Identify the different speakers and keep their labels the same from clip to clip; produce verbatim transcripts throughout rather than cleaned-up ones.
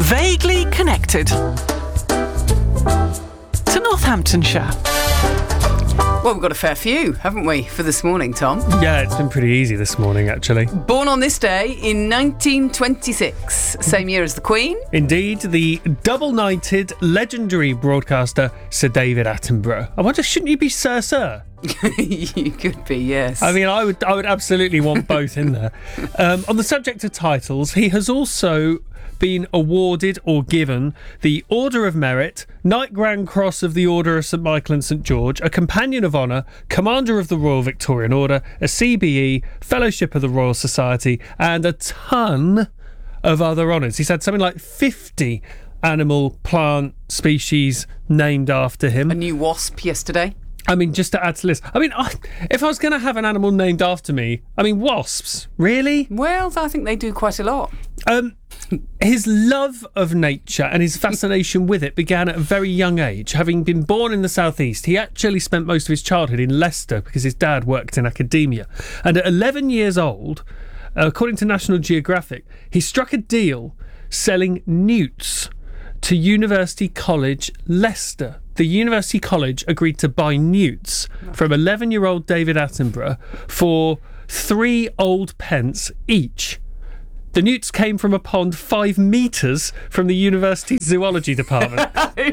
Speaker 1: Vaguely connected to Northamptonshire.
Speaker 2: Well, we've got a fair few, haven't we, for this morning, Tom?
Speaker 3: Yeah, it's been pretty easy this morning, actually.
Speaker 2: Born on this day in nineteen twenty-six, same year as the Queen.
Speaker 3: Indeed, the double-knighted legendary broadcaster Sir David Attenborough. I wonder, shouldn't you be Sir Sir?
Speaker 2: You could be, yes.
Speaker 3: I mean, I would I would absolutely want both in there. Um, on the subject of titles, he has also been awarded or given the Order of Merit, Knight Grand Cross of the Order of St Michael and St George, a Companion of Honour, Commander of the Royal Victorian Order, a C B E, Fellowship of the Royal Society, and a ton of other honours. He's had something like fifty animal plant species named after him.
Speaker 2: A new wasp yesterday.
Speaker 3: I mean, just to add to the list. I mean, if I was going to have an animal named after me, I mean, wasps, really?
Speaker 2: Well, I think they do quite a lot.
Speaker 3: Um, his love of nature and his fascination with it began at a very young age. Having been born in the southeast, he actually spent most of his childhood in Leicester because his dad worked in academia. And at eleven years old, according to National Geographic, he struck a deal selling newts to University College Leicester. The University College agreed to buy newts from eleven-year-old David Attenborough for three old pence each. The newts came from a pond five metres from the university zoology department.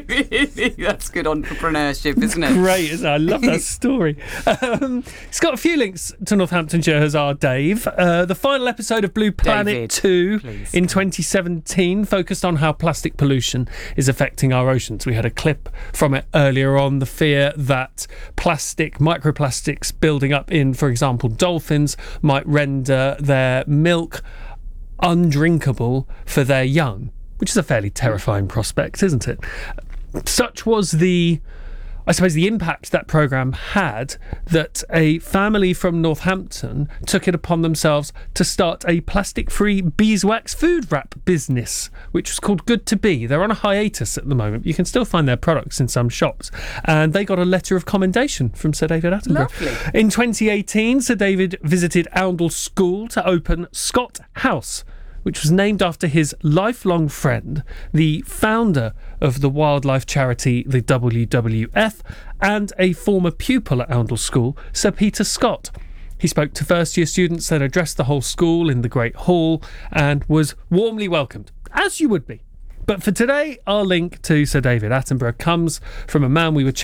Speaker 2: That's good entrepreneurship, isn't it?
Speaker 3: Great, isn't it? I love that story. Um, it's got a few links to Northamptonshire, has our Dave. Uh, the final episode of Blue Planet
Speaker 2: David,
Speaker 3: two
Speaker 2: please,
Speaker 3: in twenty seventeen focused on how plastic pollution is affecting our oceans. We had a clip from it earlier on, the fear that plastic, microplastics building up in, for example, dolphins might render their milk undrinkable for their young, which is a fairly terrifying prospect, isn't it? Such was the, I suppose, the impact that programme had that a family from Northampton took it upon themselves to start a plastic-free beeswax food wrap business, which was called Good to Be. They're on a hiatus at the moment. You can still find their products in some shops. And they got a letter of commendation from Sir David Attenborough.
Speaker 2: Lovely.
Speaker 3: In twenty eighteen, Sir David visited Oundle School to open Scott House, which was named after his lifelong friend, the founder of the wildlife charity, the W W F, and a former pupil at Oundle School, Sir Peter Scott. He spoke to first-year students, then addressed the whole school in the Great Hall, and was warmly welcomed, as you would be. But for today, our link to Sir David Attenborough comes from a man we were